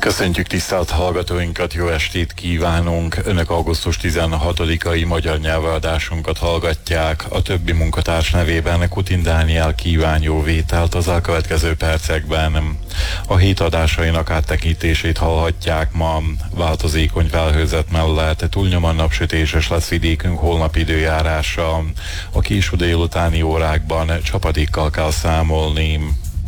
Köszöntjük tisztelt hallgatóinkat, jó estét kívánunk! Önök augusztus 16-ai magyar nyelvadásunkat hallgatják. A többi munkatárs nevében Kutin Dániel kíván jó vételt az elkövetkező percekben. A hét adásainak áttekintését hallhatják ma. Változékony felhőzet mellett túlnyomóan napsütéses lesz vidékünk holnap időjárása. A késő délutáni órákban csapadékkal kell számolni.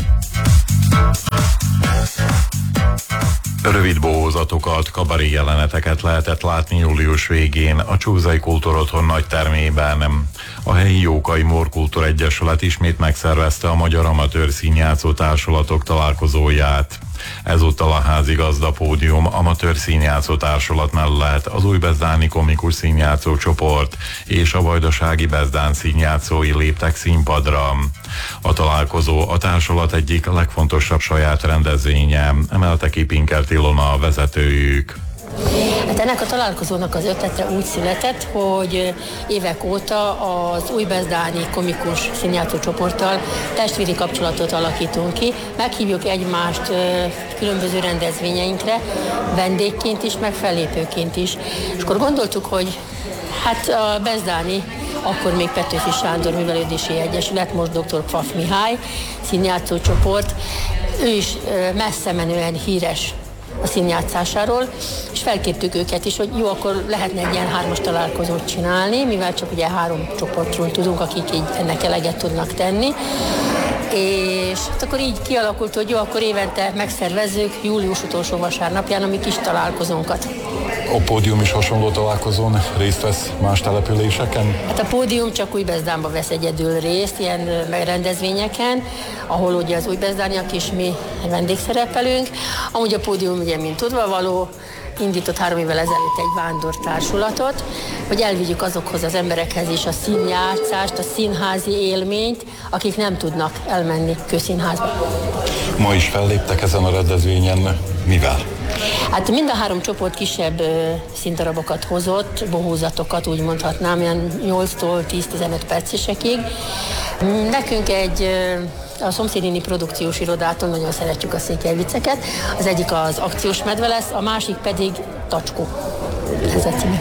Rövid bohózatokat, kabaré jeleneteket lehetett látni július végén a Csúzai Kultúrotthon nagytermében. A helyi Jókai Morkultúr Egyesület ismét megszervezte a Magyar Amatőr Színjátszó Társulatok találkozóját. Ezúttal a házigazda pódium amatőr színjátszó társulat mellett az újbezdáni komikus színjátszó csoport és a vajdasági bezdán színjátszói léptek színpadra. A találkozó a társulat egyik legfontosabb saját rendezvénye, emelte ki Pinker Ilona a vezetőjük. Hát ennek a találkozónak az ötlete úgy született, hogy évek óta az újbezdáni komikus színjátszó csoporttal testvéri kapcsolatot alakítunk ki, meghívjuk egymást különböző rendezvényeinkre, vendégként is, meg fellépőként is. És akkor gondoltuk, hogy hát a bezdáni, akkor még Petőfi Sándor Művelődési Egyesület, most dr. Pfaff Mihály színjátszó csoport, ő is messze menően híres a színjátszásáról, és felkértük őket is, hogy jó, akkor lehetne egy ilyen 3-as találkozót csinálni, mivel csak ugye 3 csoportról tudunk, akik így ennek eleget tudnak tenni. És hát akkor így kialakult, hogy jó, akkor évente megszervezzük július utolsó vasárnapján a mi kis találkozónkat. A pódium is hasonló találkozón részt vesz más településeken? Hát a pódium csak Újbezdánban vesz egyedül részt, ilyen rendezvényeken, ahol ugye az újbezdániak is mi vendégszerepelünk. Amúgy a pódium ugye, mint tudva való, indított 3 évvel ezelőtt egy vándortársulatot, hogy elvigyük azokhoz az emberekhez is a színjátszást, a színházi élményt, akik nem tudnak elmenni közszínházba. Ma is felléptek ezen a rendezvényen, mivel? Hát mind a 3 csoport kisebb színdarabokat hozott, bohózatokat úgy mondhatnám, ilyen 8-tól 10-15 percesekig. Nekünk a szomszédini produkciós irodától nagyon szeretjük a székely vicceket. Az egyik az akciós medve lesz, a másik pedig Tacskó. Ez a címe.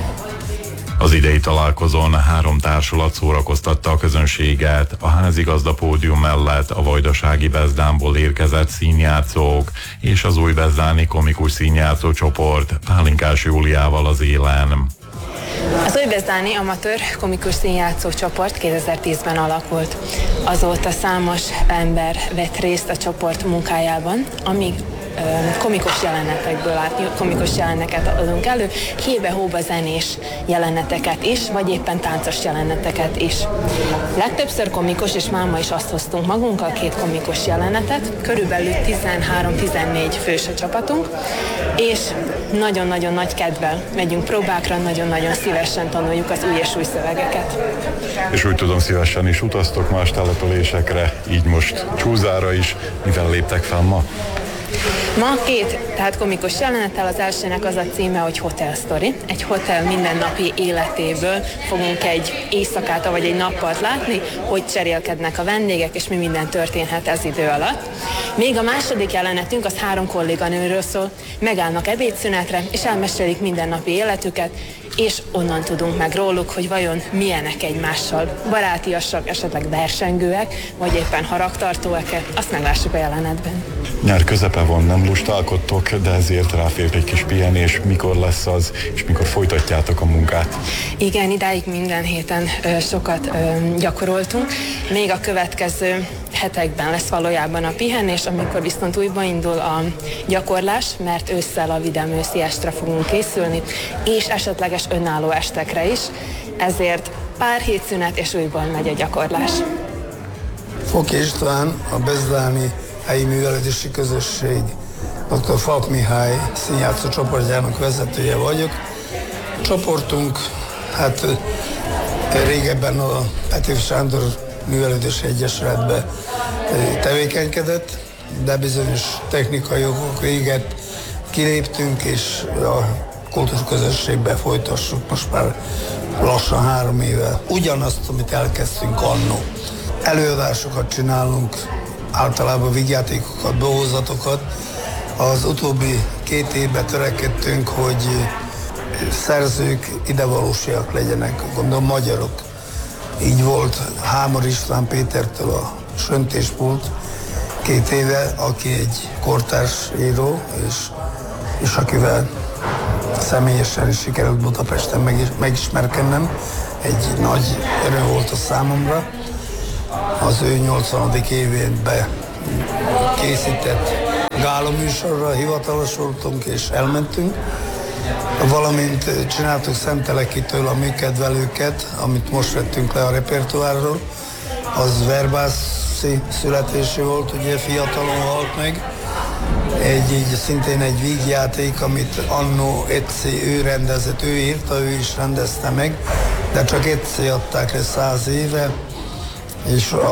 Az idei találkozón 3 társulat szórakoztatta a közönséget. A házigazda pódium mellett a vajdasági Bezdánból érkezett színjátszók és az újbezdáni komikus színjátszó csoport Pálinkás Júliával az élen. Az újbezdáni amatőr komikus színjátszó csoport 2010-ben alakult. Azóta számos ember vett részt a csoport munkájában, amíg komikus jelenetekből komikus jeleneteket adunk elő, hébe-hóba zenés jeleneteket is, vagy éppen táncos jeleneteket is. Legtöbbször komikus, és máma is azt hoztunk magunkkal, 2 komikus jelenetet, körülbelül 13-14 fős a csapatunk, és nagyon-nagyon nagy kedvel megyünk próbákra, nagyon-nagyon szívesen tanuljuk az új és új szövegeket. És úgy tudom, szívesen is utaztok más településekre, így most Csúzára is. Mivel léptek fel ma? Ma 2 tehát komikus jelenettel, az elsőnek az a címe, hogy Hotel Story. Egy hotel mindennapi életéből fogunk egy éjszakát, vagy egy nappalt látni, hogy cserélkednek a vendégek, és mi minden történhet ez idő alatt. Még a második jelenetünk az 3 kolléganőről szól, megállnak ebédszünetre, és elmesélik mindennapi életüket, és onnan tudunk meg róluk, hogy vajon milyenek egymással, barátiasak, esetleg versengőek, vagy éppen haragtartóak-e, azt meglássuk a jelenetben. Nyár közepe van, nem lustálkodtok, de ezért ráfért egy kis pihenés. Mikor lesz az, és mikor folytatjátok a munkát? Igen, idáig minden héten sokat gyakoroltunk. Még a következő hetekben lesz valójában a pihenés, amikor viszont újba indul a gyakorlás, mert ősszel a Vidám őszi estre fogunk készülni, és esetleges önálló estekre is, ezért pár hét szünet, és újból megy a gyakorlás. Foki István, a Bezdáni helyi művelődési közösség dr. Pfaff Mihály színjátszó csoportjának vezetője vagyok. A csoportunk hát régebben a Petőfi Sándor Művelődési Egyesületben tevékenykedett, de bizonyos technikai okok véget kiléptünk, és a kultúrközösségbe folytassuk most már lassan 3 éve ugyanazt, amit elkezdtünk annó. Előadásokat csinálunk, általában vígjátékokat, bohózatokat, Az utóbbi 2 évben törekedtünk, hogy szerzők idevalósiak legyenek, gondolom magyarok. Így volt Hámor István Pétertől a Söntéspult 2 éve, aki egy kortárs író, és akivel személyesen is sikerült Budapesten megismerkednem. Egy nagy öröm volt a számomra. Az ő 80. évén készített gála műsorra hivatalosultunk és elmentünk. Valamint csináltuk Szentelekitől a műkedvelőket, amit most vettünk le a repertoárról. Az Verbászi születésű volt, ugye fiatalon halt meg. Szintén egy vígjáték, amit annó Etsi ő rendezett, ő írta, ő is rendezte meg, de csak egyszer adták le 100 éve, és